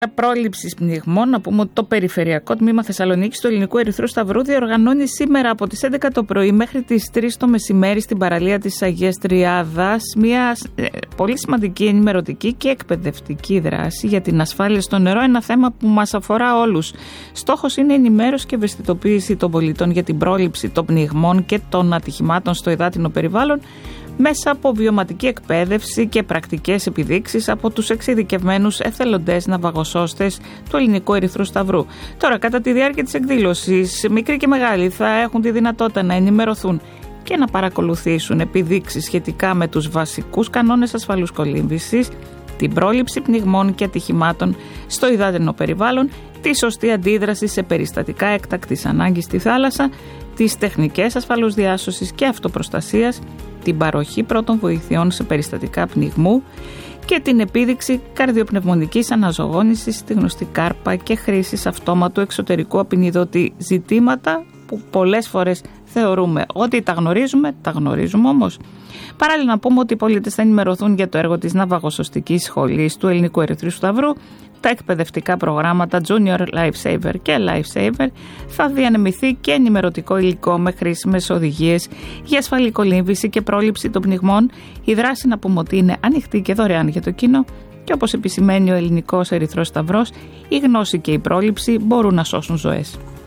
Πρόληψης πνιγμών, να πούμε ότι το Περιφερειακό Τμήμα Θεσσαλονίκης του Ελληνικού Ερυθρού Σταυρού διοργανώνει σήμερα από τις 11 το πρωί μέχρι τις 3 το μεσημέρι στην παραλία της Αγίας Τριάδας μια πολύ σημαντική ενημερωτική και εκπαιδευτική δράση για την ασφάλεια στο νερό, ένα θέμα που μας αφορά όλους. Στόχος είναι η ενημέρωση και ευαισθητοποίηση των πολιτών για την πρόληψη των πνιγμών και των ατυχημάτων στο υδάτινο περιβάλλον, μέσα από βιωματική εκπαίδευση και πρακτικές επιδείξεις από τους εξειδικευμένους εθελοντές ναυαγοσώστες του Ελληνικού Ερυθρού Σταυρού. Τώρα, κατά τη διάρκεια της εκδήλωσης, μικροί και μεγάλοι θα έχουν τη δυνατότητα να ενημερωθούν και να παρακολουθήσουν επιδείξεις σχετικά με τους βασικούς κανόνες ασφαλούς κολύμβησης, την πρόληψη πνιγμών και ατυχημάτων στο υδάτινο περιβάλλον, τη σωστή αντίδραση σε περιστατικά έκτακτης ανάγκης στη θάλασσα, τις τεχνικές ασφαλούς διάσωσης και αυτοπροστασίας, την παροχή πρώτων βοηθειών σε περιστατικά πνιγμού και την επίδειξη καρδιοπνευμονικής αναζωογόνησης στη γνωστή κάρπα και χρήσης αυτόματου εξωτερικού απεινιδωτή, ζητήματα που πολλές φορές θεωρούμε ότι τα γνωρίζουμε όμως. Παράλληλα, να πούμε ότι οι πολίτες θα ενημερωθούν για το έργο της Ναυαγοσωστικής Σχολής του Ελληνικού Ερυθρού Σταυρού, τα εκπαιδευτικά προγράμματα Junior Lifesaver και Lifesaver, θα διανεμηθεί και ενημερωτικό υλικό με χρήσιμες οδηγίες για ασφαλή κολύμβηση και πρόληψη των πνιγμών. Η δράση, να πούμε ότι είναι ανοιχτή και δωρεάν για το κοινό και όπως επισημαίνει ο Ελληνικός Ερυθρός Σταυρός, η γνώση και η πρόληψη μπορούν να σώσουν ζωές.